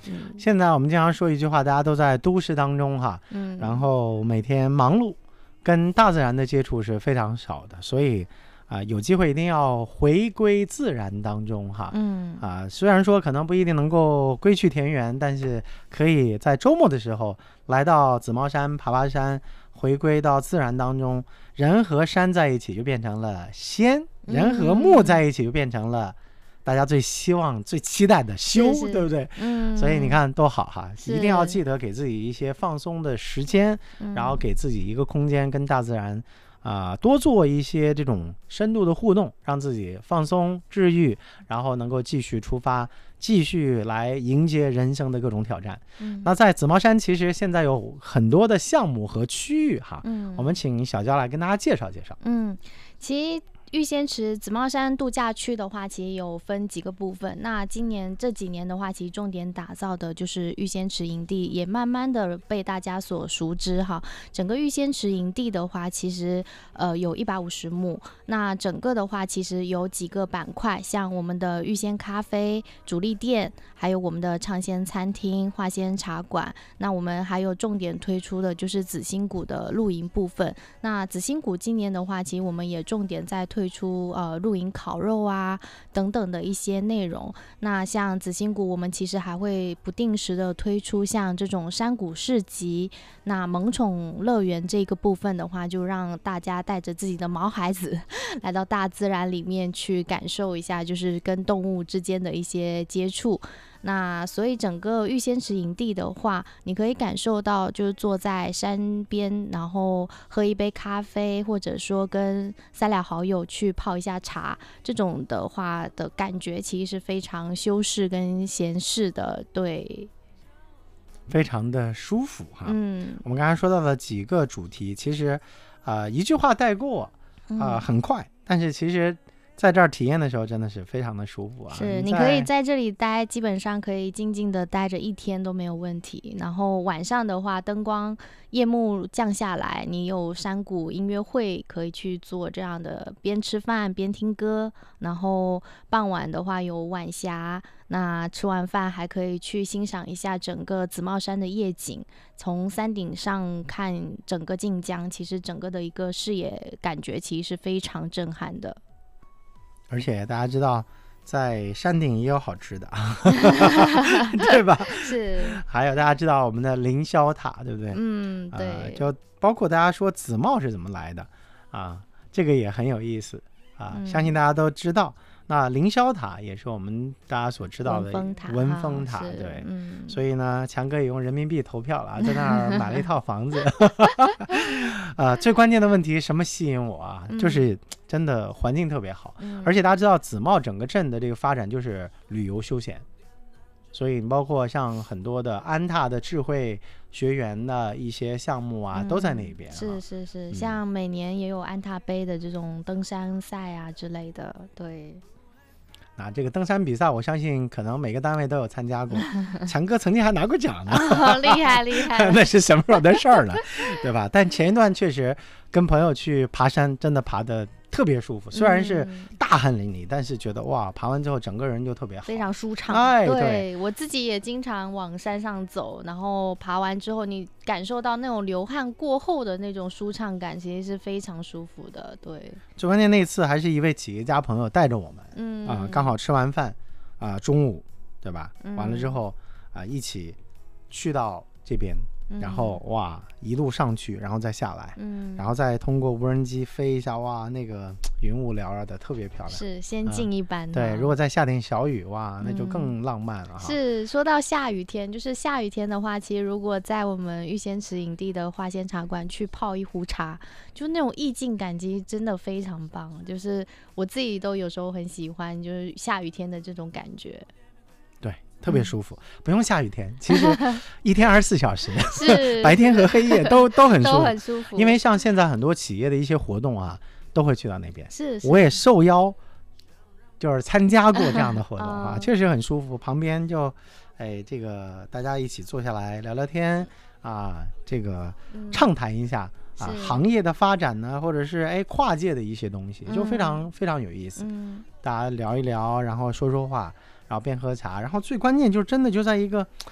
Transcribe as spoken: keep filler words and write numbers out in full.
嗯， 现在我们经常说一句话，大家都在都市当中哈， 嗯， 然后每天忙碌，跟大自然的接触是非常少的，所以啊、有机会一定要回归自然当中哈。 嗯啊，虽然说可能不一定能够归去田园，但是可以在周末的时候来到紫帽山爬爬山，回归到自然当中，人和山在一起就变成了仙，人和木在一起就变成了大家最希望、最期待的修， 是是对不对？ 嗯， 所以你看多好哈， 是一定要记得给自己一些放松的时间， 嗯， 然后给自己一个空间，跟大自然啊、多做一些这种深度的互动，让自己放松治愈，然后能够继续出发，继续来迎接人生的各种挑战。 嗯那在紫帽山其实现在有很多的项目和区域哈， 嗯， 我们请小娇来跟大家介绍介绍。 嗯，其实玉仙池紫帽山度假区的话，其实有分几个部分。那今年这几年的话，其实重点打造的就是玉仙池营地，也慢慢的被大家所熟知哈。整个玉仙池营地的话，其实呃有一百五十亩。那整个的话，其实有几个板块，像我们的玉仙咖啡主力店，还有我们的畅仙餐厅、化仙茶馆。那我们还有重点推出的就是紫心谷的露营部分。那紫心谷今年的话，其实我们也重点在推出呃露营烤肉啊等等的一些内容。那像紫心谷，我们其实还会不定时的推出像这种山谷市集。那萌宠乐园这个部分的话，就让大家带着自己的毛孩子来到大自然里面去感受一下，就是跟动物之间的一些接触。那所以整个玉仙池营地的话，你可以感受到就是坐在山边，然后喝一杯咖啡，或者说跟三两好友去泡一下茶，这种的话的感觉其实是非常修饰跟闲适的。对， 非常的舒服哈。 嗯， 我们刚才说到的几个主题，其实啊、呃一句话带过啊、呃嗯很快，但是其实在这儿体验的时候真的是非常的舒服啊。 是， 你你可以在这里待，基本上可以静静的待着一天都没有问题。然后晚上的话，灯光夜幕降下来，你有山谷音乐会可以去做这样的，边吃饭边听歌。然后傍晚的话有晚霞，那吃完饭还可以去欣赏一下整个紫帽山的夜景，从山顶上看整个晋江，其实整个的一个视野感觉其实是非常震撼的。 而且大家知道，在山顶也有好吃的，对吧？ 是， 还有大家知道我们的凌霄塔，对不对？ 嗯，对， 呃，就包括大家说紫帽是怎么来的啊，这个也很有意思啊， 嗯相信大家都知道。那凌霄塔也是我们大家所知道的文峰塔， 文峰塔， 是对。 嗯， 所以呢，强哥也用人民币投票了啊，在那儿买了一套房子。啊，最关键的问题什么吸引我啊？ 嗯就是真的环境特别好， 嗯而且大家知道紫帽整个镇的这个发展就是旅游休闲，所以包括像很多的安踏的智慧学园的一些项目啊， 嗯都在那边、啊。 是是是， 嗯像每年也有安踏杯的这种登山赛啊之类的，对， 那这个登山比赛，我相信可能每个单位都有参加过。强哥曾经还拿过奖呢， 哦厉害厉害， 那是什么时候的事儿了，对吧？但前一段确实跟朋友去爬山，真的爬得特别舒服，虽然是嗯大汗淋漓，但是觉得哇，爬完之后整个人就特别好， 非常舒畅。 哎对， 对我自己也经常往山上走，然后爬完之后，你感受到那种流汗过后的那种舒畅感，其实是非常舒服的。对， 最关键那次还是一位企业家朋友带着我们， 嗯啊、刚好吃完饭，啊、中午，对吧？ 嗯完了之后，啊、一起去到这边，然后哇，一路上去，然后再下来， 嗯， 然后再通过无人机飞一下，哇，那个云雾缭绕的，特别漂亮。 是仙境一般的、 对，如果再下点小雨，哇，那就更浪漫了哈。 是说到下雨天，就是下雨天的话，其实如果在我们玉仙池营地的花仙茶馆去泡一壶茶，就那种意境感，其实真的非常棒。就是我自己都有时候很喜欢，就是下雨天的这种感觉。 对，特别舒服，不用下雨天，其实一天二十四小时， 是白天和黑夜都都很舒服， 都很舒服。 因为像现在很多企业的一些活动啊，都会去到那边。 是，是我也受邀，就是参加过这样的活动啊， 哦确实很舒服。旁边就，哎，这个大家一起坐下来聊聊天啊，这个嗯畅谈一下。啊， 是行业的发展呢，或者是哎跨界的一些东西，就非常、 嗯非常有意思。 嗯大家聊一聊，然后说说话，然后边喝茶，然后最关键就是真的就在一个